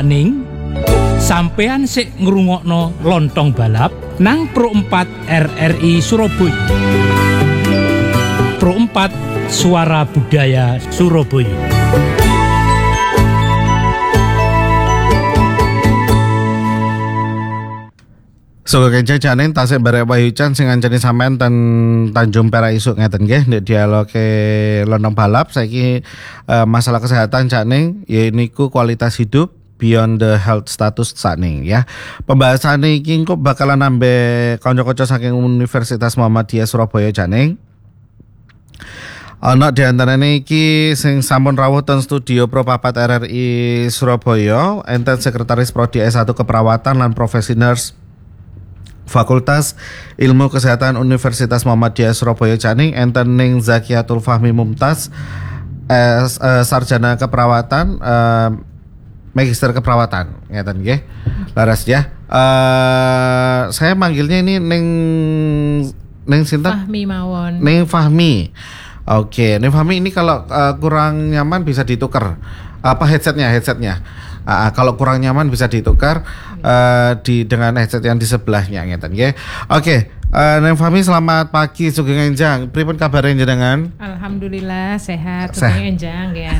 Caning, sampean sik ngrungokno Lontong Balap nang Pro 4 RRI Surabaya. Pro 4 Suara Budaya Surabaya. Sogo kencang janin tasik barek Wahyucan sing ngancani sampean ten Tanjung Perak isuk ngeten nggih ndek dialoge Lontong Balap saiki masalah kesehatan janing ya niku kualitas hidup beyond the health status saning ya. Pembahasan iki kok bakalan nambah kanca-kanca saking Universitas Muhammadiyah Surabaya janing. Ana di antarane iki sing sampun rawuh ten studio Pro 4 RRI Surabaya enten Sekretaris Prodi S1 Keperawatan lan Profesi Nurse Fakultas Ilmu Kesehatan Universitas Muhammadiyah Surabaya Caning enten ning Zakiatul Fahmi Mumtaz Sarjana Keperawatan Magister Keperawatan ngeten nggih. Laras ya. Saya manggilnya ini ning sinten? Fahmi mawon. Ning Fahmi. Oke, ning Fahmi ini kalau kurang nyaman bisa ditukar headsetnya. Kalau kurang nyaman bisa ditukar dengan headset yang di sebelahnya ngeten nggih. Oke, Neng Fahmi selamat pagi sugeng enjang. Pripun kabare njenengan? Alhamdulillah sehat sugeng enjang ya.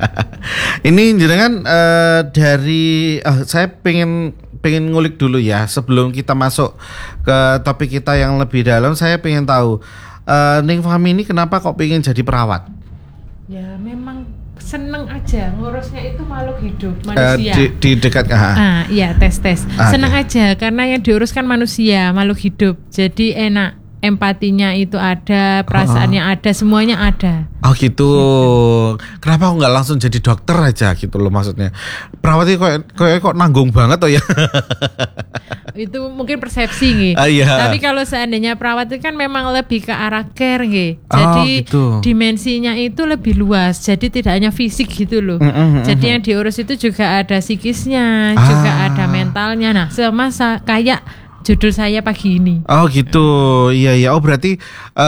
Ini njenengan dari saya pengen ngulik dulu ya sebelum kita masuk ke topik kita yang lebih dalam. Saya pengen tahu Neng Fahmi ini kenapa kok pengen jadi perawat? Ya memang seneng aja ngurusnya itu makhluk hidup manusia. Di dekat iya tes. Seneng aja karena yang diuruskan manusia, makhluk hidup. Jadi enak, empatinya itu ada, perasaannya ada, semuanya ada. Oh gitu. Kenapa nggak langsung jadi dokter aja gitu loh maksudnya? Perawat itu kok nanggung banget oh ya. Itu mungkin persepsi nih. Iya. Tapi kalau seandainya perawat itu kan memang lebih ke arah care nih. Jadi gitu. Dimensinya itu lebih luas. Jadi tidak hanya fisik gitu loh. Jadi yang diurus itu juga ada psikisnya, juga ada mentalnya. Nah, sama kayak judul saya pagi ini. Oh gitu, iya. Oh berarti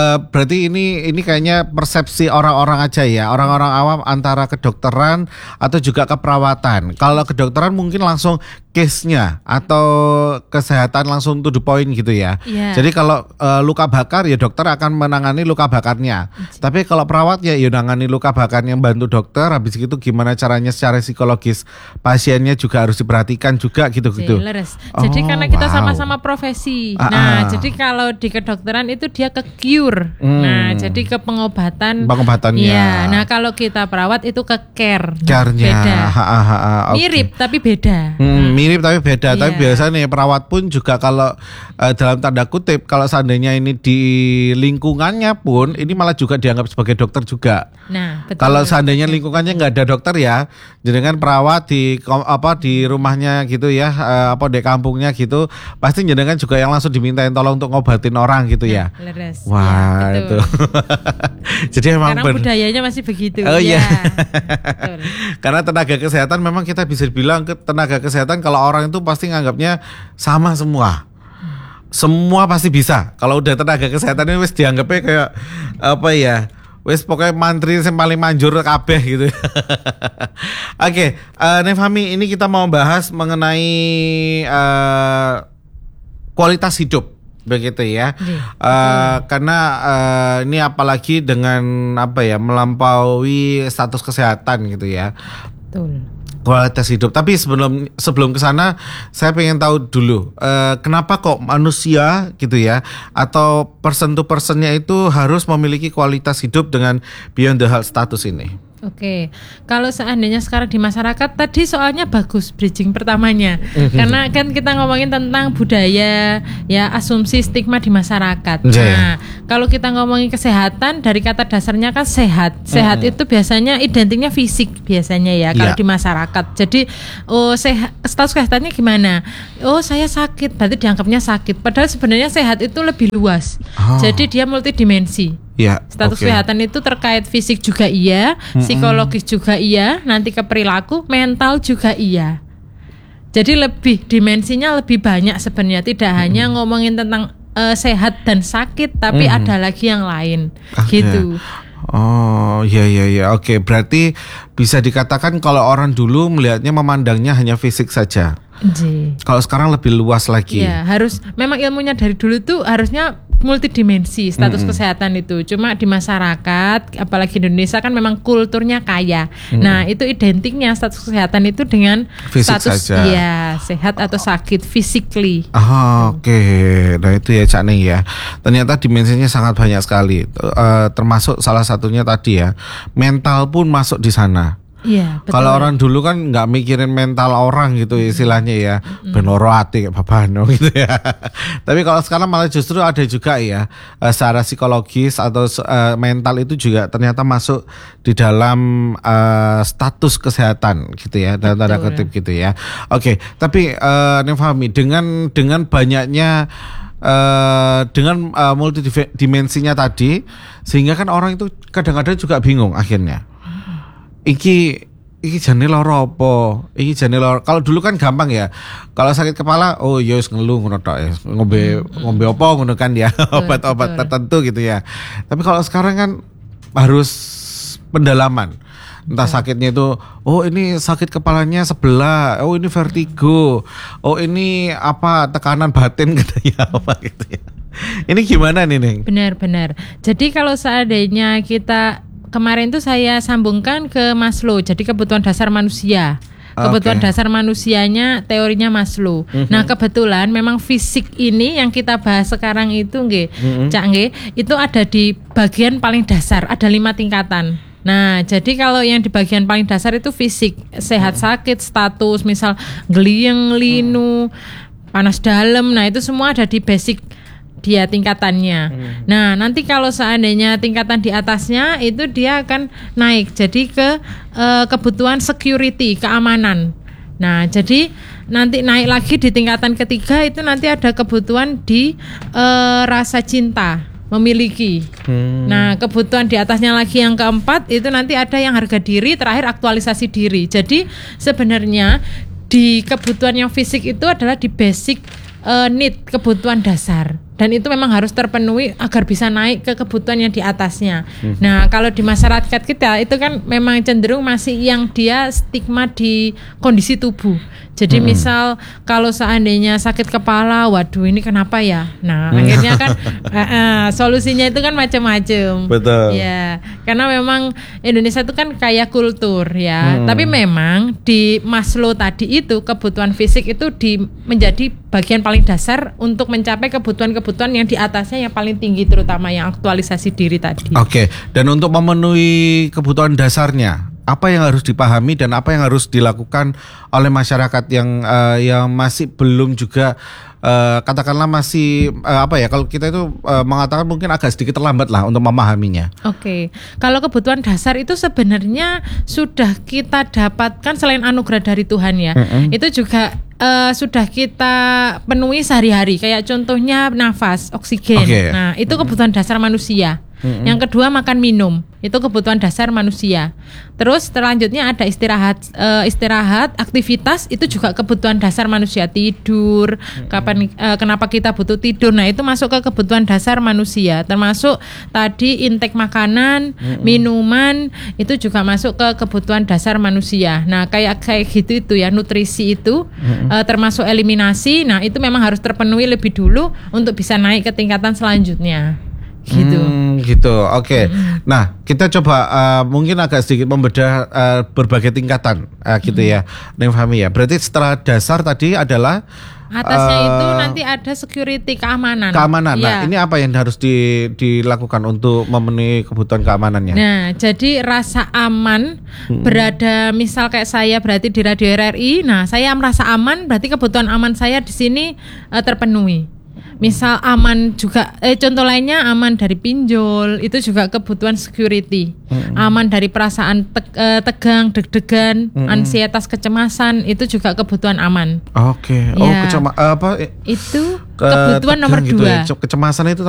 ini kayaknya persepsi orang-orang aja ya, orang-orang awam antara kedokteran atau juga keperawatan. Kalau kedokteran mungkin langsung case-nya atau kesehatan langsung to the point gitu ya. Yeah. Jadi kalau luka bakar ya dokter akan menangani luka bakarnya. Tapi kalau perawat ya menangani luka bakarnya, bantu dokter. Habis itu gimana caranya secara psikologis pasiennya juga harus diperhatikan juga gitu-gitu. Jadi karena kita sama-sama profesi. Nah, jadi kalau di kedokteran itu dia ke cure. Nah, jadi ke pengobatan. Pengobatannya. Iya. Nah, kalau kita perawat itu ke care. Care-nya. Beda. Okay. Mirip tapi beda. Mirip tapi beda. Tapi biasanya perawat pun juga kalau dalam tanda kutip kalau seandainya ini di lingkungannya pun ini malah juga dianggap sebagai dokter juga. Nah, betul. Kalau seandainya lingkungannya nggak ada dokter ya, jadi kan perawat di rumahnya gitu ya, di kampungnya gitu, pasti jenengan juga yang langsung dimintain tolong untuk ngobatin orang gitu ya. Leres. Wah, ya, itu. Jadi memang karena budayanya masih begitu. Oh iya. Betul. Karena tenaga kesehatan memang kita bisa bilang ke tenaga kesehatan kalau orang itu pasti nganggapnya sama semua. Semua pasti bisa. Kalau udah tenaga kesehatan ini wis dianggapnya kayak apa ya? Wis pokoknya mantri yang paling manjur kabeh gitu. Oke, Neng Fahmi, ini kita mau bahas mengenai kualitas hidup begitu ya. Karena ini apalagi dengan melampaui status kesehatan gitu ya. Betul. Kualitas hidup. Tapi sebelum ke sana saya pengen tahu dulu kenapa kok manusia gitu ya atau person to personnya itu harus memiliki kualitas hidup dengan beyond the health status ini. Oke, kalau seandainya sekarang di masyarakat tadi soalnya bagus bridging pertamanya, karena kan kita ngomongin tentang budaya, ya asumsi stigma di masyarakat. Nah, kalau kita ngomongin kesehatan dari kata dasarnya kan sehat itu biasanya identiknya fisik biasanya ya kalau di masyarakat. Jadi status kesehatannya gimana? Oh saya sakit, berarti dianggapnya sakit. Padahal sebenarnya sehat itu lebih luas. Jadi dia multidimensi. Ya, status kesehatan itu terkait fisik juga iya, psikologis juga iya, nanti ke perilaku, mental juga iya. Jadi lebih dimensinya lebih banyak sebenarnya, tidak hanya ngomongin tentang sehat dan sakit, tapi ada lagi yang lain, gitu. Oh, iya. Oke, berarti bisa dikatakan kalau orang dulu melihatnya memandangnya hanya fisik saja. Kalau sekarang lebih luas lagi. Ya, memang ilmunya dari dulu tuh harusnya multidimensi status kesehatan itu. Cuma di masyarakat, apalagi Indonesia kan memang kulturnya kaya. Nah, itu identiknya status kesehatan itu dengan fisik status saja. Iya, sehat atau sakit physically. Oke. Nah, itu ya Cak Ning ya. Ternyata dimensinya sangat banyak sekali. Termasuk salah satunya tadi ya, mental pun masuk di sana. Iya, betul. Kalau orang dulu kan nggak mikirin mental orang gitu istilahnya ya, benoro ati kayak babano gitu ya. Tapi kalau sekarang malah justru ada juga ya, secara psikologis atau mental itu juga ternyata masuk di dalam status kesehatan gitu ya, dalam tanda kutip gitu ya. Oke, tapi Neng Fahmi dengan banyaknya dengan multidimensinya tadi, sehingga kan orang itu kadang-kadang juga bingung akhirnya. Iki jane lara apa? Iki jane lara. Kalau dulu kan gampang ya. Kalau sakit kepala, oh ya wis ngeluh ngono tok ya. Ngombe apa ngono kan ya. Obat-obat tertentu gitu ya. Tapi kalau sekarang kan harus pendalaman. Entah sakitnya itu, oh ini sakit kepalanya sebelah, oh ini vertigo, oh ini apa tekanan batin katanya apa gitu ya. Ini gimana nih, Neng? Benar. Jadi kalau seandainya kita kemarin tuh saya sambungkan ke Maslow, jadi kebutuhan dasar manusia. Kebutuhan dasar manusianya teorinya Maslow. Nah, kebetulan memang fisik ini yang kita bahas sekarang itu Cak itu ada di bagian paling dasar, ada 5 tingkatan. Nah, jadi kalau yang di bagian paling dasar itu fisik, sehat sakit, status, misal gliyeng, linu, panas dalam. Nah, itu semua ada di basic dia tingkatannya. Nah, nanti kalau seandainya tingkatan di atasnya itu dia akan naik jadi ke kebutuhan security, keamanan. Nah, jadi nanti naik lagi di tingkatan ketiga itu nanti ada kebutuhan di rasa cinta, memiliki. Nah, kebutuhan di atasnya lagi yang keempat itu nanti ada yang harga diri, terakhir aktualisasi diri. Jadi sebenarnya di kebutuhan yang fisik itu adalah di basic need, kebutuhan dasar. Dan itu memang harus terpenuhi agar bisa naik ke kebutuhan yang di atasnya. Nah, kalau di masyarakat kita itu kan memang cenderung masih yang dia stigma di kondisi tubuh. Jadi misal kalau seandainya sakit kepala, waduh ini kenapa ya? Nah, akhirnya kan solusinya itu kan macam-macam. Betul. Ya, karena memang Indonesia itu kan kaya kultur ya. Tapi memang di Maslow tadi itu kebutuhan fisik itu menjadi bagian paling dasar untuk mencapai kebutuhan yang di atasnya yang paling tinggi, terutama yang aktualisasi diri tadi. Oke, dan untuk memenuhi kebutuhan dasarnya, apa yang harus dipahami dan apa yang harus dilakukan oleh masyarakat yang masih belum juga katakanlah masih kalau kita itu mengatakan mungkin agak sedikit terlambat lah untuk memahaminya. Oke. Kalau kebutuhan dasar itu sebenarnya sudah kita dapatkan selain anugerah dari Tuhan ya. Itu juga sudah kita penuhi sehari-hari, kayak contohnya nafas, oksigen. Nah, itu kebutuhan dasar manusia. Yang kedua makan minum, itu kebutuhan dasar manusia. Terus selanjutnya ada istirahat, aktivitas, itu juga kebutuhan dasar manusia. Tidur, kenapa kita butuh tidur? Nah, itu masuk ke kebutuhan dasar manusia. Termasuk tadi intake makanan, minuman, itu juga masuk ke kebutuhan dasar manusia. Nah, kayak gitu itu ya, nutrisi itu termasuk eliminasi. Nah, itu memang harus terpenuhi lebih dulu untuk bisa naik ke tingkatan selanjutnya. Gitu. Oke. Nah, kita coba mungkin agak sedikit membedah berbagai tingkatan gitu ya, Neng Fahmi ya. Berarti setelah dasar tadi adalah atasnya itu nanti ada security, keamanan. Keamanan. Ya. Nah, ini apa yang harus dilakukan untuk memenuhi kebutuhan keamanannya? Nah, jadi rasa aman berada, misal kayak saya berarti di Radio RRI. Nah, saya merasa aman, berarti kebutuhan aman saya di sini terpenuhi. Misal aman juga, contoh lainnya aman dari pinjol, itu juga kebutuhan security. Aman dari perasaan tegang, deg-degan, ansietas, kecemasan, itu juga kebutuhan aman. Oke. Ya. Itu kebutuhan nomor 2. Gitu ya. Kecemasan itu